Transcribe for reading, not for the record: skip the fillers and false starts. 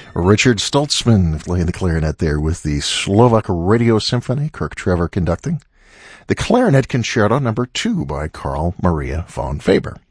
Richard Stoltzman playing the clarinet there with the Slovak Radio Symphony, Kirk Trevor conducting. The Clarinet Concerto No. 2 by Carl Maria von Faber.